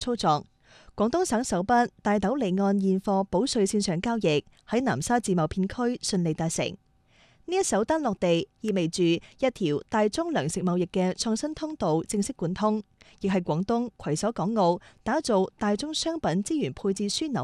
操作。廣東省首筆大豆離岸現貨保稅線上交易喺南沙自貿片區順利達成。呢一手單落地，意味住一條大宗糧食貿易嘅創新通道正式貫通，亦係廣東攜手港澳打造大宗商品資源配置樞紐